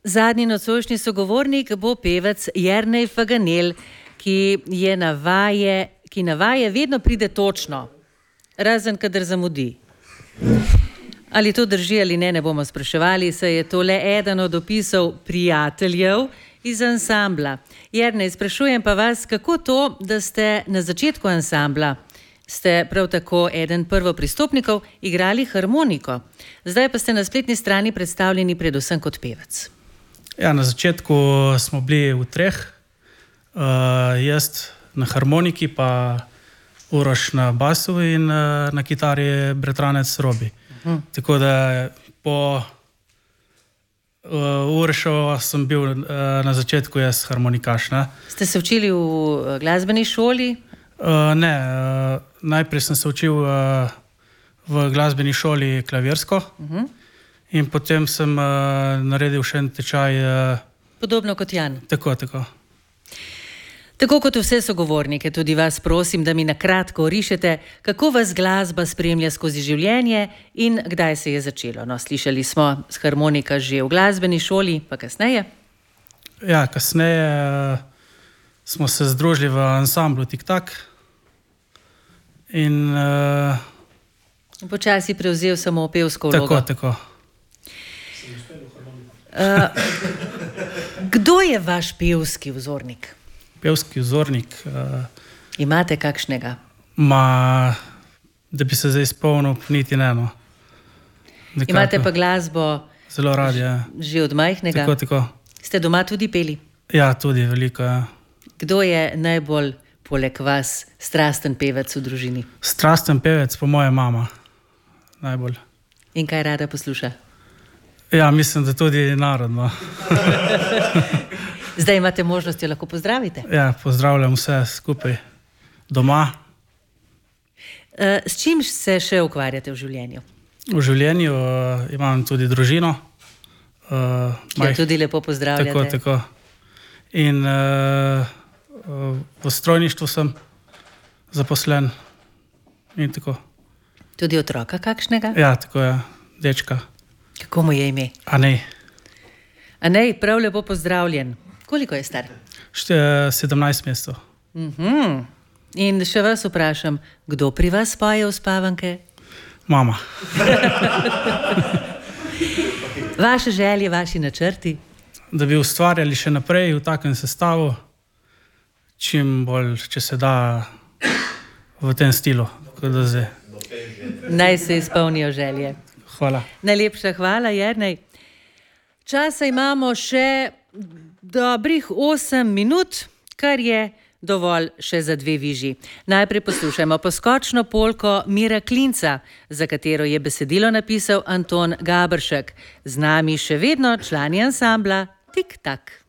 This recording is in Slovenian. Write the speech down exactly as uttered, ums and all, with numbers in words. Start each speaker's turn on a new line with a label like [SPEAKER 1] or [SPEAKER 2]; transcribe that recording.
[SPEAKER 1] Zadnji nocojšnji sogovornik bo pevec Jernej Faganel, ki je na vaje, ki na vaje vedno pride točno, razen kadar zamudi. Ali to drži ali ne, ne bomo spraševali, saj je to le eden od opisov prijateljev iz ansambla. Jernej, sprašujem pa vas, kako to, da ste na začetku ansambla, ste prav tako eden prvopristopnikov, igrali harmoniko. Zdaj pa ste na spletni strani predstavljeni predvsem kot pevec.
[SPEAKER 2] Ja, na začetku smo bili v treh, uh, jaz na harmoniki, pa Uroš na basu in uh, na kitari bratranec Robi. Uh-huh. Tako da po uh, Urošu sem bil uh, na začetku jaz harmonikaš. Ne? Ste
[SPEAKER 1] se učili v glasbeni šoli?
[SPEAKER 2] Uh, ne, uh, najprej sem se učil uh, v glasbeni šoli klavirsko. Uh-huh. In potem sem uh, naredil še en tečaj. Uh,
[SPEAKER 1] Podobno kot Jan.
[SPEAKER 2] Tako, tako.
[SPEAKER 1] Tako kot vse sogovornike, tudi vas prosim, da mi na kratko orišete, kako vas glasba spremlja skozi življenje in kdaj se je začelo. No, slišali smo z harmonika že v glasbeni šoli, pa kasneje.
[SPEAKER 2] Ja, kasneje uh, smo se združili v ansamblu Tik-tak. In, uh,
[SPEAKER 1] in počasi prevzel samo pevsko vlogo.
[SPEAKER 2] Tako, tako.
[SPEAKER 1] Uh, kdo je vaš pevski vzornik?
[SPEAKER 2] Pevski vzornik? Uh,
[SPEAKER 1] Imate kakšnega?
[SPEAKER 2] Ma, da bi se zdaj spomnil, niti ne. No.
[SPEAKER 1] Imate pa glasbo
[SPEAKER 2] zelo radi, ja.
[SPEAKER 1] Že od majhnega?
[SPEAKER 2] Tako, tako.
[SPEAKER 1] Ste doma tudi peli?
[SPEAKER 2] Ja, tudi veliko, ja.
[SPEAKER 1] Kdo je najbolj poleg vas strasten pevec v družini?
[SPEAKER 2] Strasten pevec, po moje mama. Najbolj.
[SPEAKER 1] In kaj rada posluša?
[SPEAKER 2] Ja, mislim, da tudi narodno.
[SPEAKER 1] Zdaj imate možnost, jo lahko pozdravite.
[SPEAKER 2] Ja, pozdravljam vse skupaj doma.
[SPEAKER 1] Uh, s čim se še ukvarjate v življenju?
[SPEAKER 2] V življenju uh, imam tudi družino. Uh,
[SPEAKER 1] ja, tudi lepo pozdravljate.
[SPEAKER 2] Tako, tako. In uh, uh, v strojništvu sem zaposlen. In tako.
[SPEAKER 1] Tudi otroka kakšnega?
[SPEAKER 2] Ja, tako je, dečka.
[SPEAKER 1] Kako mu je ime?
[SPEAKER 2] Anej.
[SPEAKER 1] Anej, prav lepo pozdravljen. Koliko je star?
[SPEAKER 2] Šte sedemnajst mesecev.
[SPEAKER 1] Uh-huh. In še vas vprašam, kdo pri vas poje v spavanke?
[SPEAKER 2] Mama.
[SPEAKER 1] Vaše želje, vaši načrti?
[SPEAKER 2] Da bi ustvarjali še naprej v takem sestavu, čim bolj, če se da, v tem stilu.
[SPEAKER 1] Naj se izpolnijo želje.
[SPEAKER 2] Hvala.
[SPEAKER 1] Najlepša hvala, Jernej. Časa imamo še dobrih osem minut, kar je dovolj še za dve viži. Najprej poslušajmo poskočno polko Mira Klinca, za katero je besedilo napisal Anton Gaberšek. Z nami še vedno člani ansambla Tik-tak.